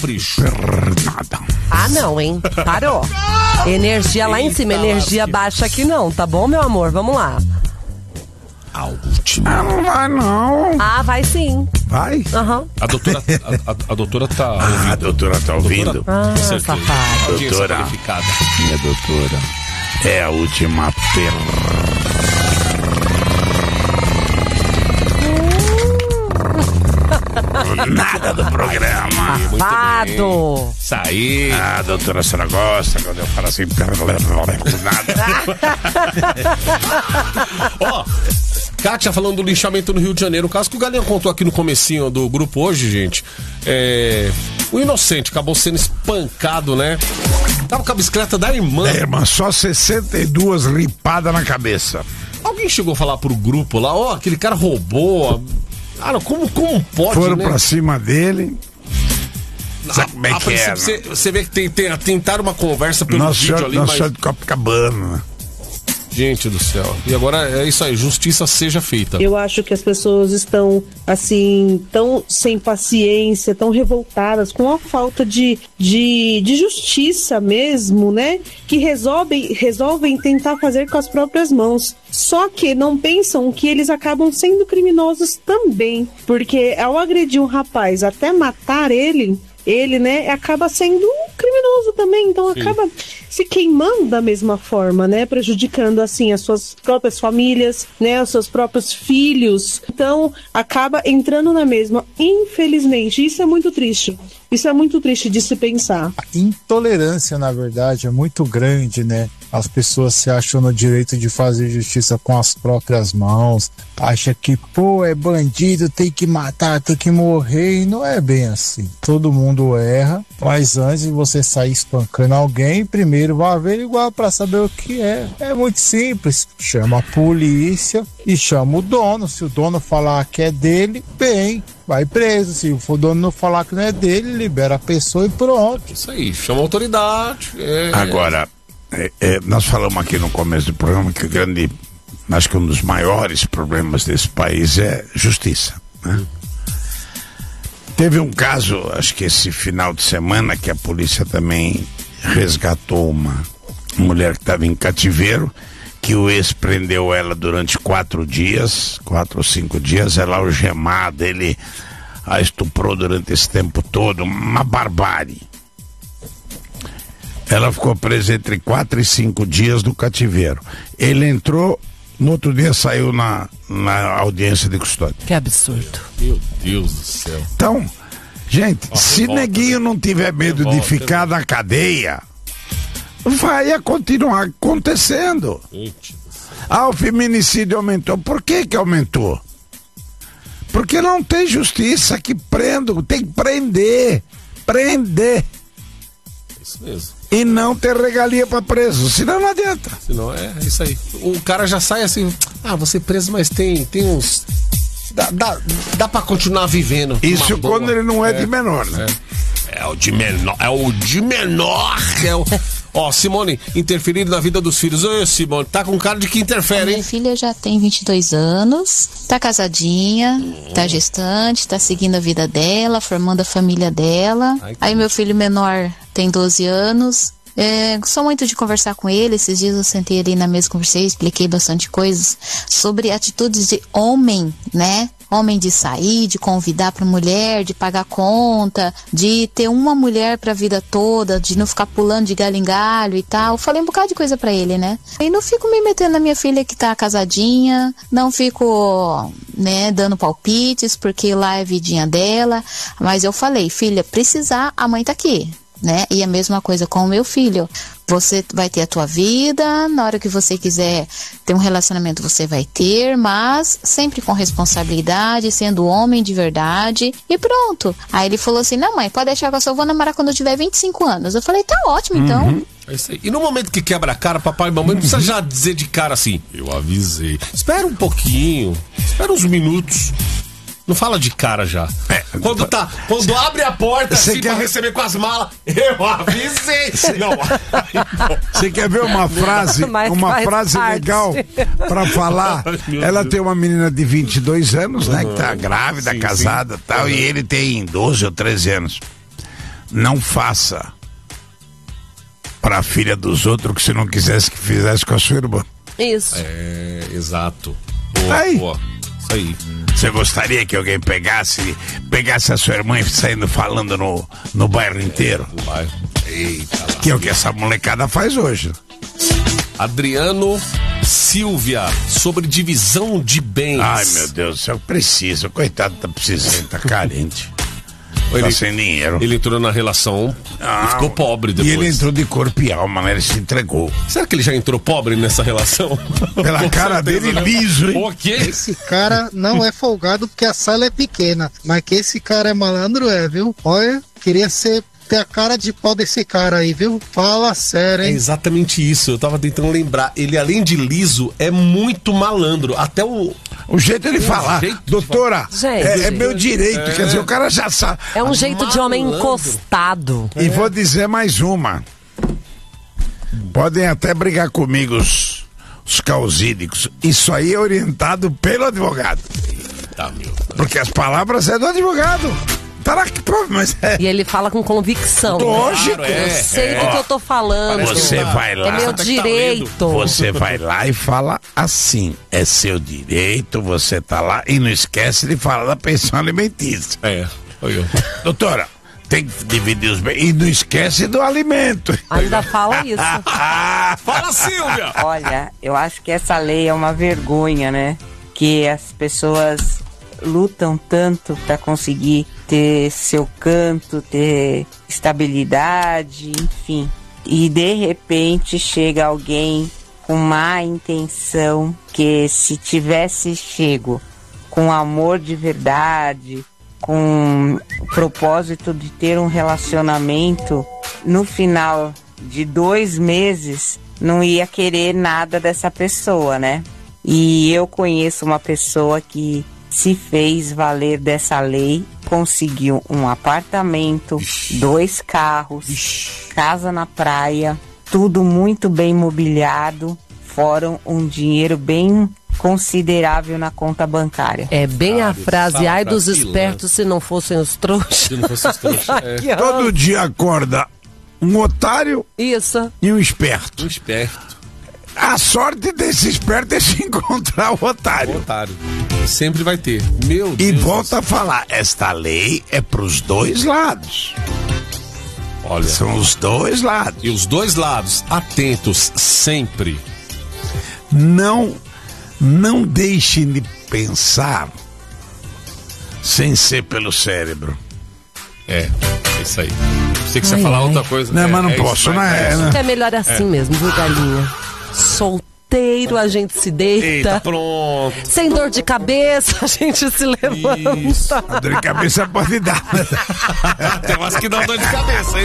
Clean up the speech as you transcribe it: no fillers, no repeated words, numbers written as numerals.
capricho. Nada. Ah, não, hein? Parou. Energia lá em cima, energia baixa aqui não, tá bom, meu amor? Vamos lá. A última. Não vai, não. Ah, vai sim. Vai? Aham. A doutora tá ouvindo. A doutora tá ouvindo? Ah, safado. Audiência Doutora. qualificada. Minha doutora. É a última nada do programa. Safado. Isso aí. Ah, doutora, a senhora gosta quando eu falo assim, nada. Ó, Kátia falando do linchamento no Rio de Janeiro. O caso que o Galinha contou aqui no comecinho do grupo hoje, gente. O inocente acabou sendo espancado, né? Tava com a bicicleta da irmã. É, irmã, só 62 ripadas na cabeça. Alguém chegou a falar pro grupo lá, ó, aquele cara roubou. Cara, como pode, Foram né? pra cima dele. Sabe como é que é? Você vê que tentaram uma conversa pelo vídeo ali, Nossa mas... Senhora de Copacabana. Gente do céu. E agora é isso aí, justiça seja feita. Eu acho que as pessoas estão, assim, tão sem paciência, tão revoltadas com a falta de justiça mesmo, né? Que resolvem tentar fazer com as próprias mãos. Só que não pensam que eles acabam sendo criminosos também. Porque ao agredir um rapaz até matar ele, né, acaba sendo um criminoso também, então Sim. acaba se queimando da mesma forma, né, prejudicando assim as suas próprias famílias, né, os seus próprios filhos, então acaba entrando na mesma, infelizmente. Isso é muito triste de se pensar. A intolerância, na verdade, é muito grande, né? As pessoas se acham no direito de fazer justiça com as próprias mãos, acha que, é bandido, tem que matar, tem que morrer, e não é bem assim. Todo mundo erra, mas antes de você sair espancando alguém, primeiro vai averiguar para saber o que é. É muito simples, chama a polícia e chama o dono. Se o dono falar que é dele, bem, vai preso. Se o dono não falar que não é dele, libera a pessoa e pronto. Isso aí, chama a autoridade. Agora, nós falamos aqui no começo do programa que acho que um dos maiores problemas desse país é justiça, né? Teve um caso, acho que esse final de semana, que a polícia também resgatou uma mulher que estava em cativeiro, que o ex prendeu ela durante 4 ou 5 dias, ela algemada, ele a estuprou durante esse tempo todo, uma barbárie. Ela ficou presa entre 4 e 5 dias no cativeiro. Ele entrou, no outro dia saiu na audiência de custódia. Que absurdo. Meu Deus do céu. Então, gente, se revolta, neguinho né? não tiver medo Revolta, de ficar na cadeia, vai continuar acontecendo. Gente. O feminicídio aumentou. Por que aumentou? Porque não tem justiça que tem que prender. Isso mesmo. E não ter regalia pra preso, senão não adianta. Senão é isso aí. O cara já sai assim, você preso, mas tem uns... Dá pra continuar vivendo. Isso quando ele não é de menor, né? É o de menor. Simone, interferindo na vida dos filhos. Ô, Simone, tá com cara de que interfere, hein? Minha filha já tem 22 anos, tá casadinha, tá gestante, tá seguindo a vida dela, formando a família dela. Aí meu filho menor tem 12 anos. Sou muito de conversar com ele. Esses dias eu sentei ali na mesa, conversei, expliquei bastante coisas sobre atitudes de homem, né? Homem de sair, de convidar pra mulher, de pagar conta, de ter uma mulher pra vida toda, de não ficar pulando de galho em galho e tal. Falei um bocado de coisa pra ele, né? E não fico me metendo na minha filha que tá casadinha, não fico, né, dando palpites, porque lá é a vidinha dela. Mas eu falei, filha, precisar, a mãe tá aqui, né? E a mesma coisa com o meu filho. Você vai ter a tua vida, na hora que você quiser ter um relacionamento você vai ter, mas sempre com responsabilidade, sendo homem de verdade e pronto. Aí ele falou assim, não mãe, pode deixar que eu só vou namorar quando eu tiver 25 anos. Eu falei, tá ótimo então. É isso aí. E no momento que quebra a cara, papai e mamãe não precisa já dizer de cara assim, eu avisei. Espera um pouquinho, espera uns minutos. Não fala de cara já. Quando abre a porta assim pra receber com as malas, eu avisei. Você quer ver uma frase legal pra falar? Ela tem uma menina de 22 anos, né? Que tá grávida, casada e tal, e ele tem 12 ou 13 anos. não faça pra filha dos outros o que você não quisesse que fizesse com a sua irmã. Isso. É, exato. Boa, Aí. boa. Isso aí. Você gostaria que alguém pegasse a sua irmã e saindo falando no bairro inteiro? No bairro. Eita lá. Que é o que essa molecada faz hoje. Adriano Silvia, sobre divisão de bens. Ai, meu Deus do céu, precisa. Coitado, tá precisando, tá carente. Tá sem dinheiro. Ele entrou na relação e ficou pobre depois. E ele entrou de corpo e alma, né? Ele se entregou. Será que ele já entrou pobre nessa relação? Pela cara dele, liso, hein? O quê? Esse cara não é folgado porque a sala é pequena, mas que esse cara é malandro viu? Olha, queria ter a cara de pau desse cara aí, viu? Fala sério, É hein? exatamente isso. Eu tava tentando lembrar. Ele, além de liso, é muito malandro. Até o jeito de falar. jeito de Doutora, Gente. é meu direito. Quer dizer, o cara já sabe. É um jeito de homem malandro. encostado. E vou dizer mais uma. Podem até brigar comigo os causídicos. Isso aí é orientado pelo advogado. Tá, meu. Porque as palavras é do advogado. Tá lá que prova, mas é. E ele fala com convicção. Lógico. Claro, é. Eu sei do que eu tô falando. Você vai lá. É meu Tá direito. Você vai lá e fala assim. É seu direito, você tá lá. E não esquece de falar da pensão alimentícia. É. Oi, eu. Doutora, tem que dividir os bens. E não esquece do alimento. Ainda fala isso. Fala, Silvia! Olha, eu acho que essa lei é uma vergonha, né? Que as pessoas lutam tanto para conseguir ter seu canto, ter estabilidade, enfim. E de repente chega alguém com má intenção que se tivesse chego com amor de verdade, com o propósito de ter um relacionamento, no final de 2 meses não ia querer nada dessa pessoa, né? E eu conheço uma pessoa que se fez valer dessa lei, conseguiu um apartamento, 2 carros, casa na praia, tudo muito bem mobiliado, fora um dinheiro bem considerável na conta bancária. É bem a frase, ai dos pilantra. espertos se não fossem os trouxas. Se não fosse os trouxas. É. Que Todo dia acorda um otário Isso. e um esperto. Um esperto. A sorte desse esperto é se encontrar o otário. Otário. Sempre vai ter. Meu E Deus. volta a falar, esta lei é pros 2 lados. Olha. São os 2 lados. E os dois lados, atentos sempre. Não deixem de pensar sem ser pelo cérebro. É isso aí. Sei que você ia falar outra coisa. Não, mas não isso, posso, vai, né? vai. É melhor assim mesmo, viu, galinha? Solteiro, a gente se deita. Eita, pronto. Sem dor de cabeça, a gente se levanta. Isso. A dor de cabeça pode dar. Tem umas que dão dor de cabeça, hein?